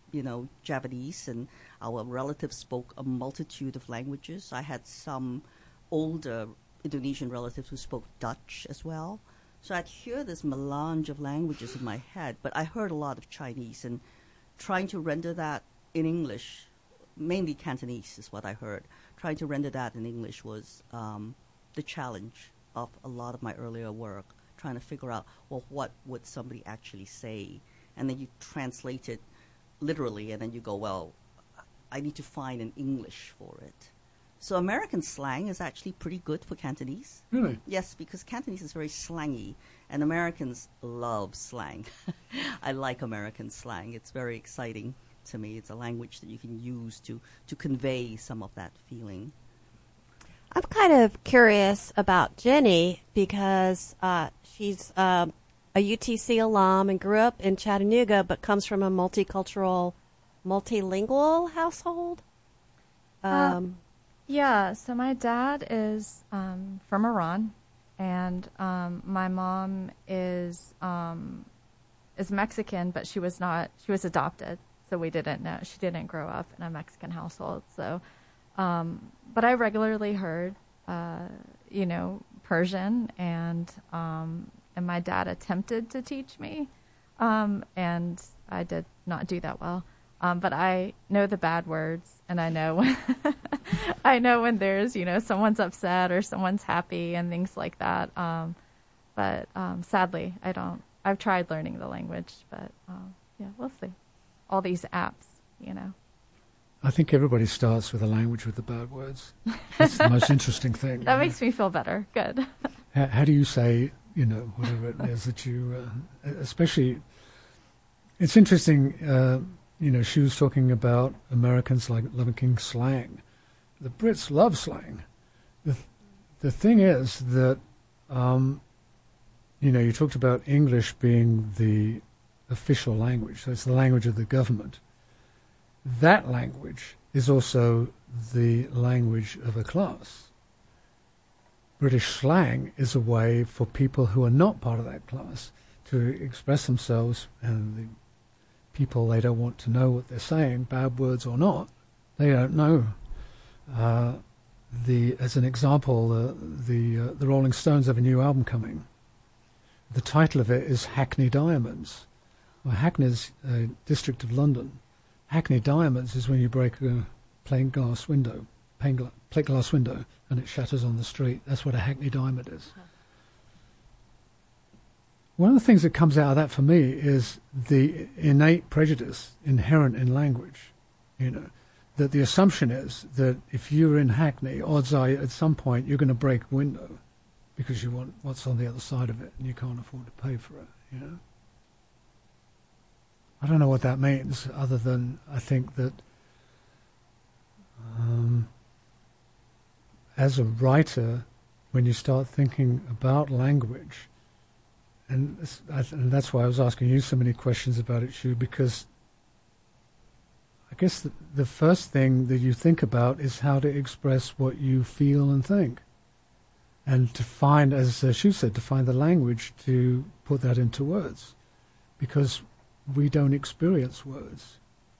Japanese, and our relatives spoke a multitude of languages. I had some older Indonesian relatives who spoke Dutch as well. So I'd hear this melange of languages in my head, but I heard a lot of Chinese, and trying to render that in English, mainly Cantonese is what I heard. Trying to render that in English was the challenge of a lot of my earlier work, trying to figure out, well, what would somebody actually say? And then you translate it literally, and then you go, well, I need to find an English for it. So American slang is actually pretty good for Cantonese. Really? Yes, because Cantonese is very slangy, and Americans love slang. I like American slang. It's very exciting to me. It's a language that you can use to convey some of that feeling. I'm kind of curious about Jenny because she's a UTC alum and grew up in Chattanooga, but comes from a multicultural, multilingual household. Yeah, so my dad is from Iran, and my mom is Mexican, but she was adopted, so we didn't know. She didn't grow up in a Mexican household, so but I regularly heard Persian, and my dad attempted to teach me, and I did not do that well. But I know the bad words, and I know when there's, someone's upset or someone's happy and things like that. But sadly, I don't. I've tried learning the language, but we'll see. All these apps, I think everybody starts with a language with the bad words. That's the most interesting thing. That makes me feel better. Good. How do you say, whatever it is that you, especially, it's interesting. She was talking about Americans loving slang. The Brits love slang. The thing is that, you talked about English being the official language, so it's the language of the government. That language is also the language of a class. British slang is a way for people who are not part of that class to express themselves, and the people, they don't want to know what they're saying, bad words or not. They don't know. As an example, the Rolling Stones have a new album coming. The title of it is Hackney Diamonds. Well, Hackney's a district of London. Hackney Diamonds is when you break a plate glass window, and it shatters on the street. That's what a Hackney Diamond is. One of the things that comes out of that for me is the innate prejudice inherent in language. That the assumption is that if you're in Hackney, odds are at some point you're going to break a window because you want what's on the other side of it and you can't afford to pay for it. I don't know what that means, other than I think that as a writer, when you start thinking about language, and that's why I was asking you so many questions about it, Shu, because I guess the first thing that you think about is how to express what you feel and think. And to find, as Shu said, to find the language to put that into words. Because we don't experience words.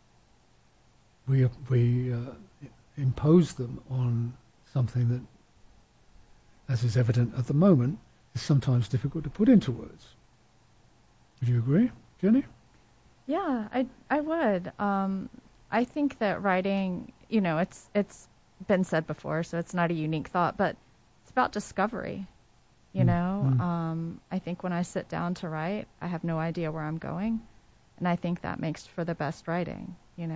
We impose them on something that, as is evident at the moment, is sometimes difficult to put into words. Would you agree, Jenny? Yeah, I would. I think that writing, it's been said before, so it's not a unique thought, but it's about discovery. I think when I sit down to write, I have no idea where I'm going, and I think that makes for the best writing.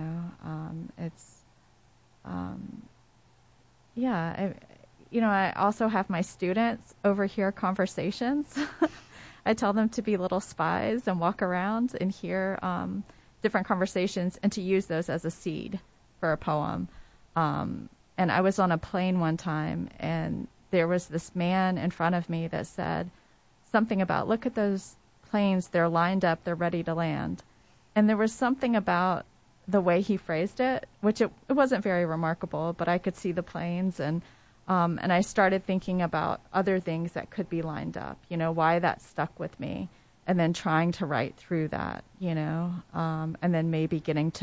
I also have my students overhear conversations. I tell them to be little spies and walk around and hear different conversations and to use those as a seed for a poem. And I was on a plane one time, and there was this man in front of me that said something about, look at those planes, they're lined up, they're ready to land. And there was something about the way he phrased it, which it wasn't very remarkable, but I could see the planes, and I started thinking about other things that could be lined up, why that stuck with me, and then trying to write through that, and then maybe getting to